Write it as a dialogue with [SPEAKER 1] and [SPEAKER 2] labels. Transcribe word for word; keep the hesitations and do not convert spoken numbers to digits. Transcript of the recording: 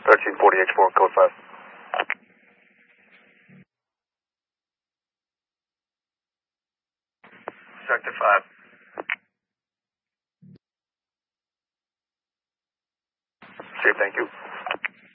[SPEAKER 1] thirteen forty H four, code five. Sector five. Safe, thank you.